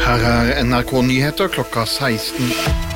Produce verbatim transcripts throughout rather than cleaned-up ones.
Her er N R K-nyheter klokka seksten.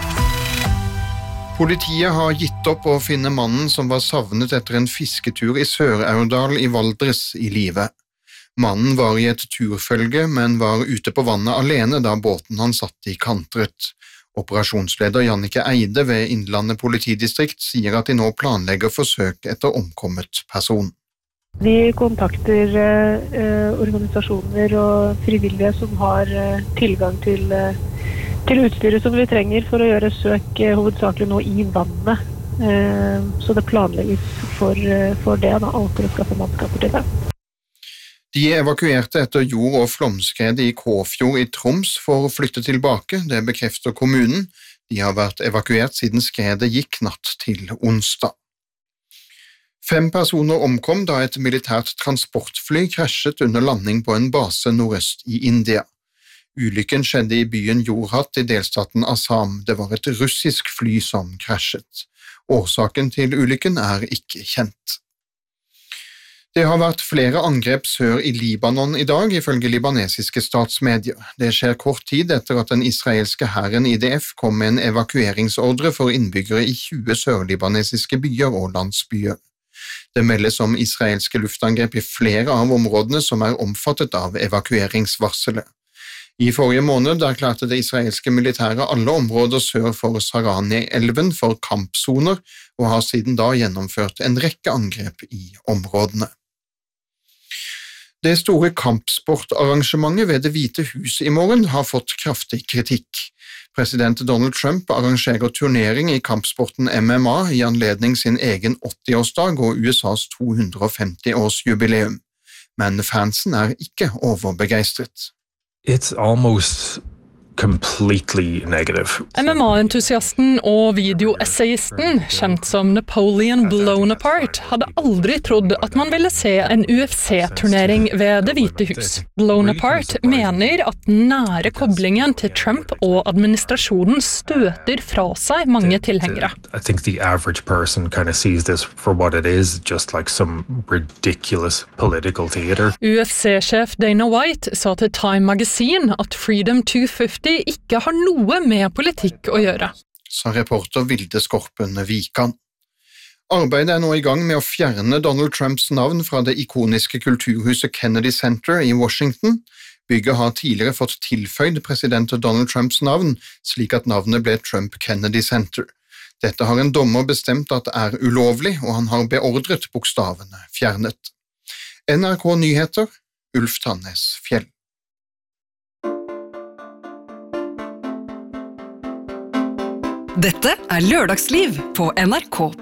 Politiet har gitt opp å finne mannen som var savnet etter en fisketur i Sør-Aurdal i Valdres i live. Mannen var i et turfølge, men var ute på vannet alene da båten han satt i kantret. Operasjonsleder Jannike Eide ved Innlandet politidistrikt sier at de nå planlegger forsøk etter omkommet person. Vi kontakter eh, organisasjoner og frivillige som har eh, tilgang til, eh, til utstyret som vi trenger for å gjøre søk eh, hovedsakelig nå i vannet. Eh, så det planlegges for, eh, for det, da, alt for å skaffe mannskaper til det. De evakuerte etter jord- og flomskredet i Kåfjord i Troms for å flytte tilbake, det bekrefter kommunen. De har vært evakuert siden skredet gikk natt til onsdag. Fem personer omkom da et militært transportfly krasjet under landing på en base nordøst i India. Ulykken skjedde i byen Jorhat i delstaten Assam. Det var et russisk fly som krasjet. Årsaken til ulykken er ikke kjent. Det har vært flere angrep sør i Libanon i dag, ifølge libanesiske statsmedier. Det skjer kort tid etter at den israelske hæren I D F kom med en evakueringsordre for innbyggere i tjue sørlibanesiske byer og landsbyer. Det meldes om israelske luftangrep i flere av områdene som er omfattet av evakueringsvarselet. I forrige måned erklærte det israelske militæret alle områder sør for Sarani-elven for kampsoner, og har siden da gjennomført en rekke angrep i områdene. Det store kampsportarrangementet ved Det hvite hus i morgen har fått kraftig kritikk. President Donald Trump arrangerer turnering i kampsporten M M A i anledning sin egen åtti-årsdag og U S A's to hundre og femti-årsjubileum. Men fansen er ikke overbegeistret. It's almost completely negative. M M A-entusiasten og videoessayisten, kjent som Napoleon Blown Apart, hadde aldri trodd at man ville se en U F C-turnering ved Det hvite hus. Blown Apart mener at den nære koblingen til Trump og administrasjonen støter fra seg mange tilhengere. I think the average person kind of sees this for what it is, just like some ridiculous political theater. U F C-sjef Dana White sa til Time Magazine at Freedom to fifty ikke har noe med politikk å gjøre. Sa reporter Vilde Skorpen Vikan. Arbeidet er nå i gang med å fjerne Donald Trumps navn fra det ikoniske kulturhuset Kennedy Center i Washington. Bygget har tidligere fått tilføyd president Donald Trumps navn, slik at navnet ble Trump Kennedy Center. Dette har en dommer bestemt at er ulovlig, og han har beordret bokstavene fjernet. N R K Nyheter, Ulf Tannes Fjell. Dette er Lørdagsliv på N R K